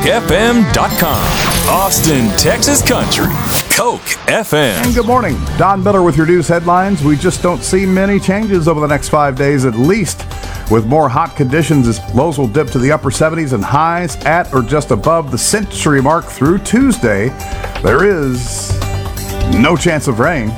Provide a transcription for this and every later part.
CokeFM.com. Austin, Texas Country. Coke FM. And good morning. Don Miller with your news headlines. We just don't see many changes over the next 5 days at least, with more hot conditions as lows will dip to the upper 70s and highs at or just above the century mark through Tuesday. There is no chance of rain.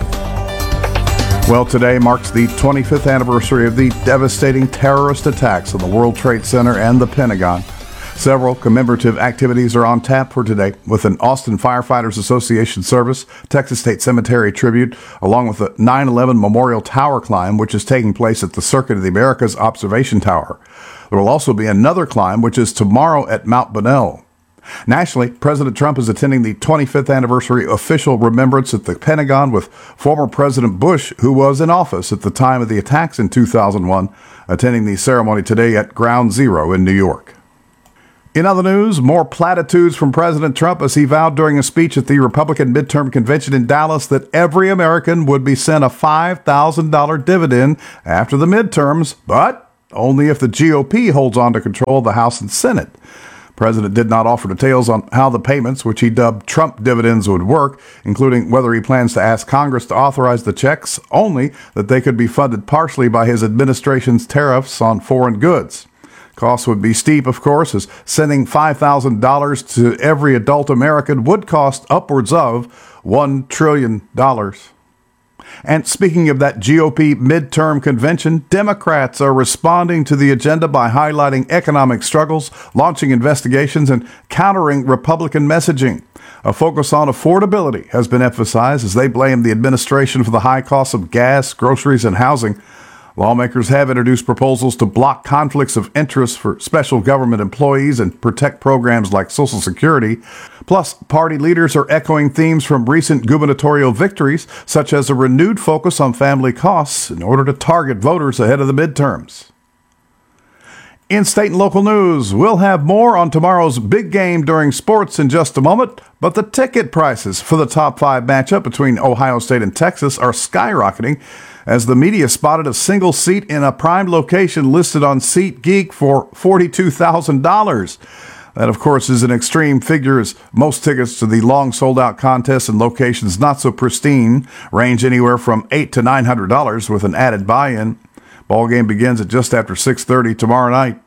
Well, today marks the 25th anniversary of the devastating terrorist attacks on the World Trade Center and the Pentagon. Several commemorative activities are on tap for today, with an Austin Firefighters Association service, Texas State Cemetery tribute, along with the 9/11 Memorial Tower climb, which is taking place at the Circuit of the Americas Observation Tower. There will also be another climb, which is tomorrow at Mount Bonnell. Nationally, President Trump is attending the 25th anniversary official remembrance at the Pentagon with former President Bush, who was in office at the time of the attacks in 2001, attending the ceremony today at Ground Zero in New York. In other news, more platitudes from President Trump as he vowed during a speech at the Republican midterm convention in Dallas that every American would be sent a $5,000 dividend after the midterms, but only if the GOP holds on to control of the House and Senate. The President did not offer details on how the payments, which he dubbed Trump dividends, would work, including whether he plans to ask Congress to authorize the checks, only that they could be funded partially by his administration's tariffs on foreign goods. Costs would be steep, of course, as sending $5,000 to every adult American would cost upwards of $1 trillion. And speaking of that GOP midterm convention, Democrats are responding to the agenda by highlighting economic struggles, launching investigations, and countering Republican messaging. A focus on affordability has been emphasized as they blame the administration for the high cost of gas, groceries, and housing. Lawmakers have introduced proposals to block conflicts of interest for special government employees and protect programs like Social Security. Plus, party leaders are echoing themes from recent gubernatorial victories, such as a renewed focus on family costs in order to target voters ahead of the midterms. In state and local news, we'll have more on tomorrow's big game during sports in just a moment, but the ticket prices for the top 5 matchup between Ohio State and Texas are skyrocketing as the media spotted a single seat in a prime location listed on SeatGeek for $42,000. That, of course, is an extreme figure, as most tickets to the long sold-out contests and locations not so pristine range anywhere from $800 to $900 with an added buy-in. Ball game begins at just after 6:30 tomorrow night.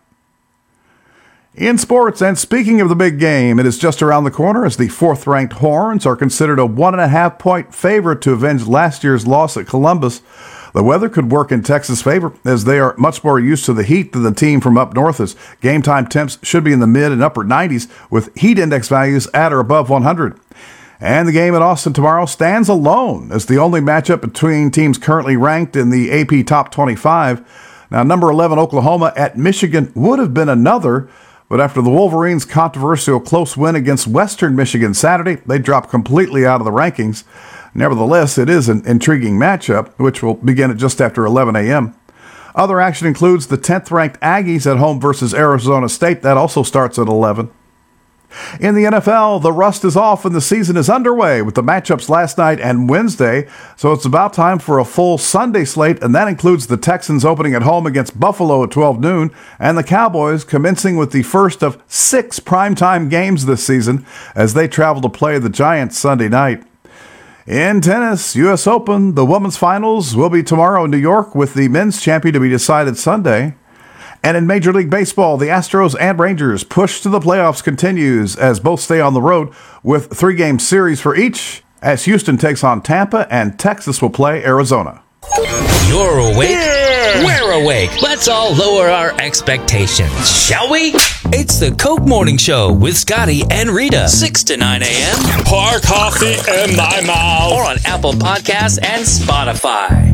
In sports, and speaking of the big game, it is just around the corner as the 4th-ranked Horns are considered a 1.5-point favorite to avenge last year's loss at Columbus. The weather could work in Texas' favor as they are much more used to the heat than the team from up north, as game time temps should be in the mid and upper 90s with heat index values at or above 100. And the game at Austin tomorrow stands alone as the only matchup between teams currently ranked in the AP Top 25. Now, number 11 Oklahoma at Michigan would have been another, but after the Wolverines' controversial close win against Western Michigan Saturday, they dropped completely out of the rankings. Nevertheless, it is an intriguing matchup, which will begin at just after 11 a.m. Other action includes the 10th-ranked Aggies at home versus Arizona State. That also starts at 11. In the NFL, the rust is off and the season is underway with the matchups last night and Wednesday, so it's about time for a full Sunday slate, and that includes the Texans opening at home against Buffalo at 12 noon, and the Cowboys commencing with the first of 6 primetime games this season as they travel to play the Giants Sunday night. In tennis, U.S. Open, the women's finals will be tomorrow in New York with the men's champion to be decided Sunday. And in Major League Baseball, the Astros and Rangers push to the playoffs continues as both stay on the road with 3-game series for each as Houston takes on Tampa and Texas will play Arizona. You're awake. Yeah. We're awake. Let's all lower our expectations, shall we? It's the Coke Morning Show with Scotty and Rita. 6 to 9 a.m. Pour coffee in my mouth. Or on Apple Podcasts and Spotify.